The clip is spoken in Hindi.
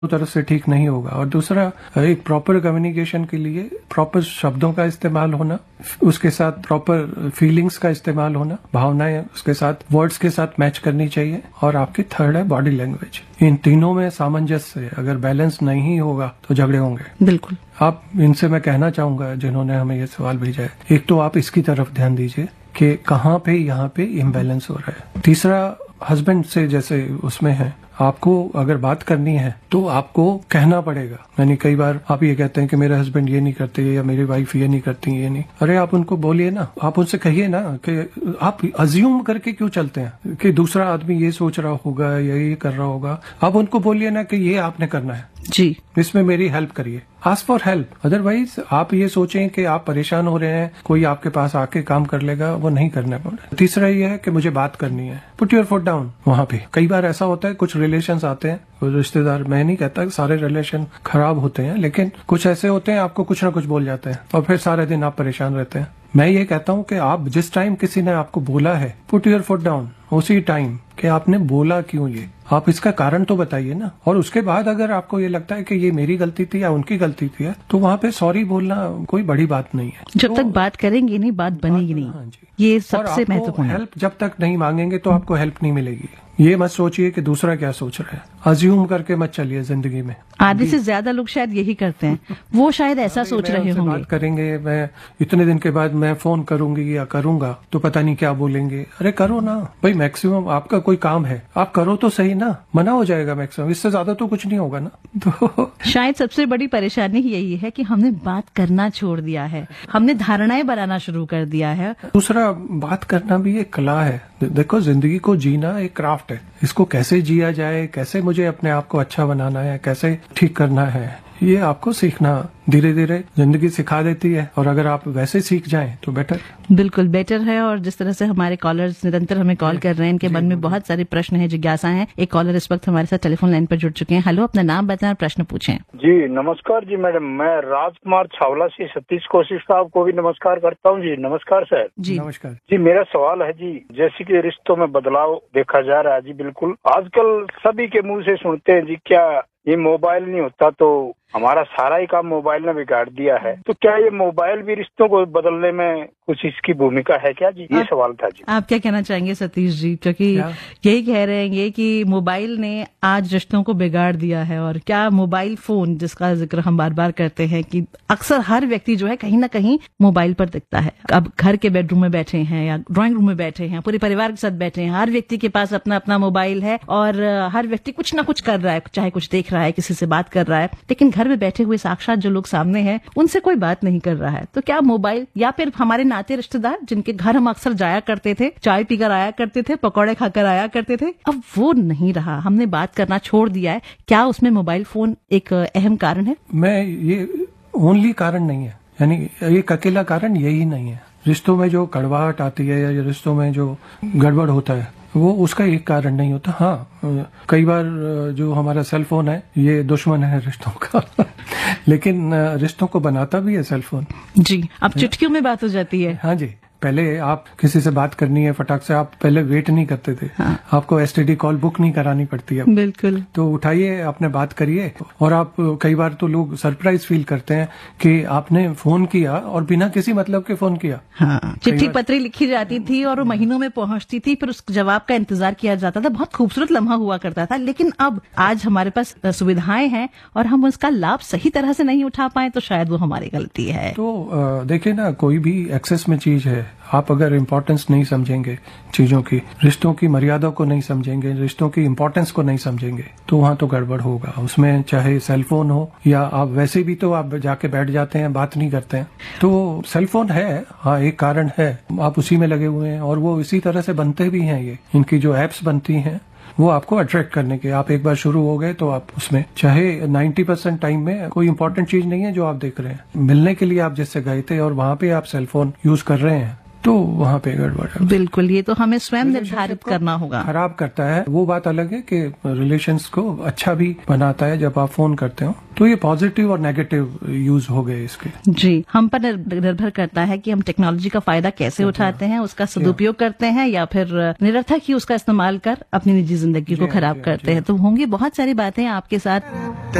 तरफ से ठीक नहीं होगा। और दूसरा, एक प्रॉपर कम्युनिकेशन के लिए प्रॉपर शब्दों का इस्तेमाल होना, उसके साथ प्रॉपर फीलिंग्स का इस्तेमाल होना, भावनाएं उसके साथ वर्ड्स के साथ मैच करनी चाहिए। और आपकी थर्ड है बॉडी लैंग्वेज। इन तीनों में सामंजस्य, अगर बैलेंस नहीं होगा तो झगड़े होंगे। बिल्कुल। आप इनसे मैं कहना चाहूंगा जिन्होंने हमें ये सवाल भेजा है, एक तो आप इसकी तरफ ध्यान दीजिए कि कहाँ पे यहाँ पे इम्बैलेंस हो रहा है। तीसरा, हस्बैंड से जैसे उसमें है, आपको अगर बात करनी है तो आपको कहना पड़ेगा। यानी कई बार आप ये कहते हैं कि मेरे हस्बैंड ये नहीं करते या मेरी वाइफ ये नहीं करती, ये नहीं। अरे आप उनको बोलिए ना, आप उनसे कहिए ना कि आप अज्यूम करके क्यों चलते हैं कि दूसरा आदमी ये सोच रहा होगा या ये कर रहा होगा। आप उनको बोलिए ना कि ये आपने करना है जी, इसमें मेरी हेल्प करिए। Ask for help. अदरवाइज आप ये सोचें कि आप परेशान हो रहे हैं, कोई आपके पास आके काम कर लेगा, वो नहीं करना पड़ेगा। तीसरा ये है कि मुझे बात करनी है, पुट योर फुट डाउन। वहां पे कई बार ऐसा होता है, कुछ रिलेशंस आते हैं, रिश्तेदार, मैं नहीं कहता कि सारे रिलेशन खराब होते हैं, लेकिन कुछ ऐसे होते हैं आपको कुछ ना कुछ बोल जाते हैं और फिर सारे दिन आप परेशान रहते हैं। मैं ये कहता हूँ कि आप जिस टाइम किसी ने आपको बोला है, पुट योर फुट डाउन उसी टाइम कि आपने बोला क्यों, ये आप इसका कारण तो बताइए ना। और उसके बाद अगर आपको ये लगता है कि ये मेरी गलती थी या उनकी गलती थी, तो वहाँ पे सॉरी बोलना कोई बड़ी बात नहीं है। जब तक बात करेंगे नहीं, बात बनेगी नहीं। हाँ जी, ये सबसे महत्वपूर्ण है। हेल्प जब तक नहीं मांगेंगे तो आपको हेल्प नहीं मिलेगी। ये मत सोचिए कि दूसरा क्या सोच रहा है, अज्यूम करके मत चलिए जिंदगी में। आधे से ज्यादा लोग शायद यही करते हैं, वो शायद ऐसा सोच रहे होंगे। बात करेंगे, मैं इतने दिन के बाद मैं फोन करूंगी या करूंगा तो पता नहीं क्या बोलेंगे। अरे करो ना भाई, मैक्सिमम आपका कोई काम है, आप करो तो सही ना, मना हो जाएगा मैक्सिमम, इससे ज्यादा तो कुछ नहीं होगा ना। तो शायद सबसे बड़ी परेशानी यही है कि हमने बात करना छोड़ दिया है, हमने धारणाएं बनाना शुरू कर दिया है। दूसरा, बात करना भी एक कला है। देखो, जिंदगी को जीना एक क्राफ्ट है। इसको कैसे जिया जाए, कैसे मुझे अपने आप को अच्छा बनाना है, कैसे ठीक करना है, ये आपको सीखना धीरे धीरे जिंदगी सिखा देती है। और अगर आप वैसे सीख जाएं तो बेटर। बिल्कुल बेटर है। और जिस तरह से हमारे कॉलर्स निरंतर हमें कॉल कर रहे हैं, इनके मन में बहुत सारे प्रश्न हैं, जिज्ञासा हैं। एक कॉलर इस वक्त हमारे साथ टेलीफोन लाइन पर जुड़ चुके हैं। हेलो, अपना नाम बताएं और प्रश्न पूछें। जी नमस्कार जी मैडम, मैं राजकुमार छावला से सतीश कौशिक साहब को भी नमस्कार करता हूँ जी। नमस्कार सर। जी नमस्कार जी, मेरा सवाल है जी, जैसे कि रिश्तों में बदलाव देखा जा रहा है जी, बिल्कुल आजकल सभी के मुंह से सुनते हैं जी, क्या ये मोबाइल नहीं होता तो हमारा सारा ही काम मोबाइल ने बिगाड़ दिया है। तो क्या ये मोबाइल भी रिश्तों को बदलने में कुछ इसकी भूमिका है क्या जी? ये सवाल था जी। आप क्या कहना चाहेंगे सतीश जी? क्योंकि यही कह रहे हैं ये कि मोबाइल ने आज रिश्तों को बिगाड़ दिया है। और क्या मोबाइल फोन, जिसका जिक्र हम बार बार करते हैं कि अक्सर हर व्यक्ति जो है कहीं ना कहीं मोबाइल पर दिखता है। अब घर के बेडरूम में बैठे हैं या ड्राइंग रूम में बैठे हैं, पूरे परिवार के साथ बैठे हैं, हर व्यक्ति के पास अपना अपना मोबाइल है और हर व्यक्ति कुछ ना कुछ कर रहा है, चाहे कुछ देख रहा है, किसी से बात कर रहा है, लेकिन घर में बैठे हुए साक्षात जो लोग सामने हैं उनसे कोई बात नहीं कर रहा है। तो क्या मोबाइल, या फिर हमारे नाते रिश्तेदार जिनके घर हम अक्सर जाया करते थे, चाय पीकर आया करते थे, पकौड़े खाकर आया करते थे, अब वो नहीं रहा, हमने बात करना छोड़ दिया है, क्या उसमें मोबाइल फोन एक अहम कारण है? मैं ये ओनली कारण नहीं है, यानी एक अकेला कारण यही नहीं है। रिश्तों में जो कड़वाहट आती है या रिश्तों में जो गड़बड़ होता है वो उसका एक कारण नहीं होता। हाँ, कई बार जो हमारा सेल फोन है ये दुश्मन है रिश्तों का लेकिन रिश्तों को बनाता भी है सेल फोन जी। अब चुटकियों में बात हो जाती है। हाँ जी, पहले आप किसी से बात करनी है फटाक से, आप पहले वेट नहीं करते थे। हाँ। आपको एसटीडी कॉल बुक नहीं करानी पड़ती है। बिल्कुल। तो उठाइए, आपने बात करिए। और आप कई बार तो लोग सरप्राइज फील करते हैं कि आपने फोन किया और बिना किसी मतलब के फोन किया। हाँ, चिट्ठी पत्री लिखी जाती थी और वो महीनों में पहुंचती थी, फिर उस जवाब का इंतजार किया जाता था, बहुत खूबसूरत लम्हा हुआ करता था। लेकिन अब आज हमारे पास सुविधाएं हैं और हम उसका लाभ सही तरह से नहीं उठा पाए तो शायद वो हमारी गलती है। तो देखिए ना, कोई भी एक्सेस में चीज है, आप अगर इम्पोर्टेंस नहीं समझेंगे चीजों की, रिश्तों की मर्यादा को नहीं समझेंगे, रिश्तों की इम्पोर्टेंस को नहीं समझेंगे, तो वहाँ तो गड़बड़ होगा। उसमें चाहे सेलफोन हो या आप वैसे भी तो आप जाके बैठ जाते हैं, बात नहीं करते हैं। तो सेलफोन है, हाँ एक कारण है, आप उसी में लगे हुए हैं और वो इसी तरह से बनते भी हैं। ये इनकी जो एप्स बनती हैं वो आपको अट्रैक्ट करने के, आप एक बार शुरू हो गए तो आप उसमें, चाहे 90% टाइम में कोई इंपॉर्टेंट चीज नहीं है जो आप देख रहे हैं, मिलने के लिए आप जिससे गए थे और वहां पे आप सेलफोन यूज कर रहे हैं, तो वहाँ पे गड़बड़ है। बिल्कुल, ये तो हमें स्वयं निर्धारित करना होगा। खराब करता है, वो बात अलग है कि रिलेशंस को अच्छा भी बनाता है जब आप फोन करते हो। तो ये पॉजिटिव और नेगेटिव यूज हो गए इसके। जी, हम पर निर्भर करता है कि हम टेक्नोलॉजी का फायदा कैसे उठाते हैं, उसका सदुपयोग करते हैं या फिर निरर्थक ही उसका इस्तेमाल कर अपनी निजी जिंदगी को खराब करते हैं। तो होंगी बहुत सारी बातें आपके साथ।